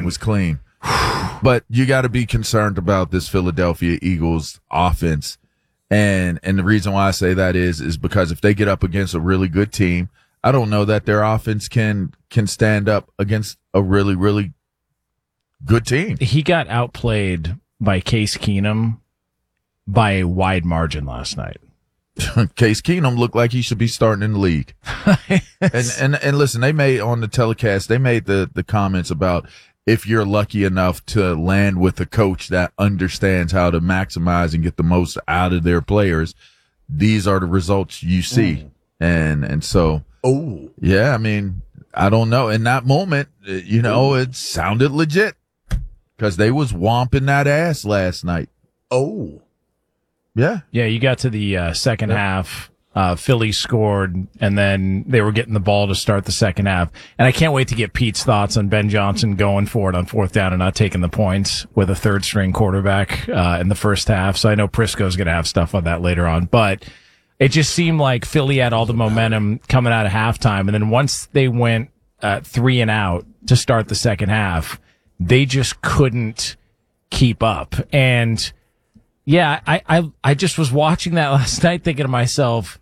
was clean. But you got to be concerned about this Philadelphia Eagles offense. And the reason why I say that is because if they get up against a really good team, I don't know that their offense can stand up against a really, really good team. He got outplayed by Case Keenum by a wide margin last night. Case Keenum looked like he should be starting in the league. and listen, they made on the telecast, they made the comments about if you're lucky enough to land with a coach that understands how to maximize and get the most out of their players, these are the results you see. And so, yeah, I mean, I don't know. In that moment, it sounded legit because they was womping that ass last night. Yeah. Yeah, you got to the second half. Philly scored, and then they were getting the ball to start the second half. And I can't wait to get Pete's thoughts on Ben Johnson going for it on fourth down and not taking the points with a third-string quarterback in the first half. So I know Prisco's going to have stuff on that later on. But it just seemed like Philly had all the momentum coming out of halftime. And then once they went 3 and out to start the second half, they just couldn't keep up. And yeah, I just was watching that last night thinking to myself,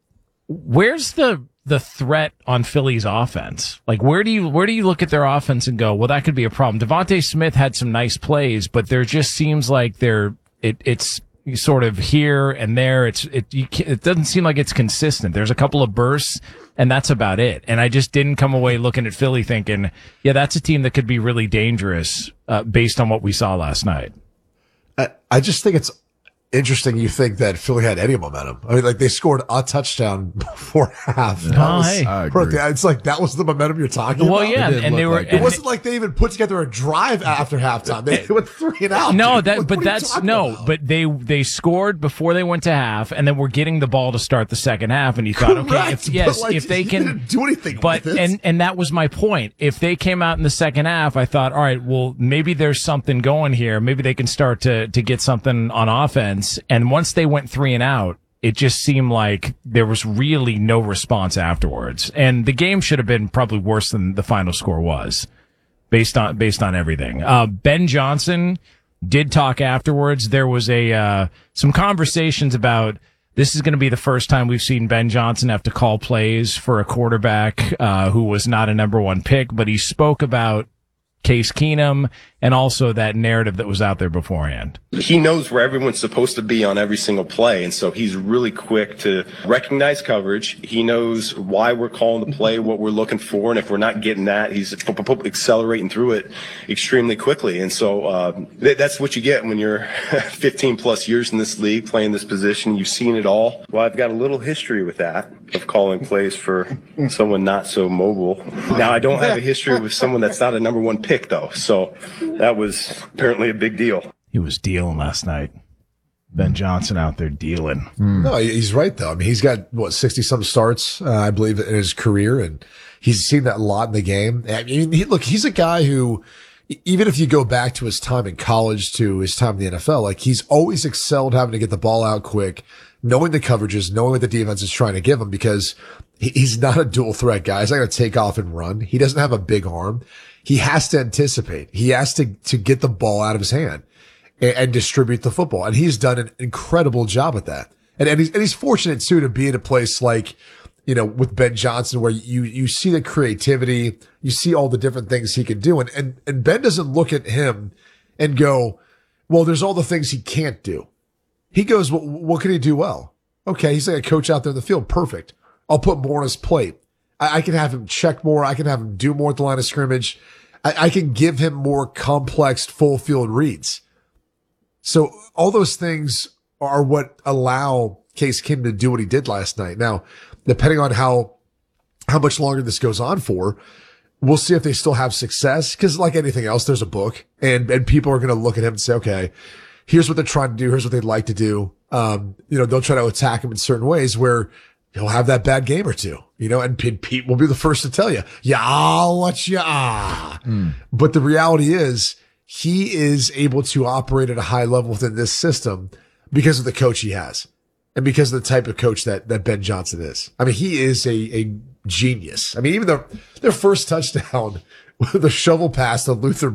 where's the threat on Philly's offense? Like, where do you look at their offense and go, well, that could be a problem? Devontae Smith had some nice plays, but there just seems like it's sort of here and there. It doesn't seem like it's consistent. There's a couple of bursts, and that's about it. And I just didn't come away looking at Philly thinking, yeah, that's a team that could be really dangerous based on what we saw last night. I just think it's interesting you think that Philly had any momentum. I mean, like, they scored a touchdown before half. I agree. It's like that was the momentum you're talking about. Well, yeah, and they were. It wasn't like they even put together a drive after halftime. They went 3 and out. No, but they scored before they went to half, and then we're getting the ball to start the second half, and you thought, okay, if they can didn't do anything, but with it. and that was my point. If they came out in the second half, I thought, all right, well, maybe there's something going here. Maybe they can start to get something on offense. And once they went 3 and out, it just seemed like there was really no response afterwards. And the game should have been probably worse than the final score was based on everything. Ben Johnson did talk afterwards. There was some conversations about this is going to be the first time we've seen Ben Johnson have to call plays for a quarterback who was not a number 1 pick, but he spoke about Case Keenum and also that narrative that was out there beforehand. He knows where everyone's supposed to be on every single play, and so he's really quick to recognize coverage. He knows why we're calling the play, what we're looking for, and if we're not getting that, he's accelerating through it extremely quickly. And so that's what you get when you're 15 plus years in this league, playing this position. You've seen it all. Well, I've got a little history with that, of calling plays for someone not so mobile. Now, I don't have a history with someone that's not a number 1 pick, though, so that was apparently a big deal. He was dealing last night. Ben Johnson out there dealing. No, he's right, though. I mean, he's got, 60-some starts, I believe, in his career, and he's seen that a lot in the game. I mean, he's a guy who, even if you go back to his time in college to his time in the NFL, like, he's always excelled having to get the ball out quick, knowing the coverages, knowing what the defense is trying to give him, because he's not a dual threat guy. He's not going to take off and run. He doesn't have a big arm. He has to anticipate. He has to get the ball out of his hand and distribute the football. And he's done an incredible job at that. And he's fortunate too to be in a place like, with Ben Johnson, where you see the creativity, you see all the different things he can do. And Ben doesn't look at him and go, well, there's all the things he can't do. He goes, well, what can he do well? Okay. He's like a coach out there in the field. Perfect. I'll put more on his plate. I can have him check more. I can have him do more at the line of scrimmage. I can give him more complex full field reads. So all those things are what allow Case Keenum to do what he did last night. Now, depending on how much longer this goes on for, we'll see if they still have success. Cause like anything else, there's a book and people are going to look at him and say, okay, here's what they're trying to do. Here's what they'd like to do. They'll try to attack him in certain ways where he'll have that bad game or two, and Pete will be the first to tell you, yeah, I'll let you. But the reality is he is able to operate at a high level within this system because of the coach he has and because of the type of coach that Ben Johnson is. I mean, he is a genius. I mean, even their first touchdown, the shovel pass to Luther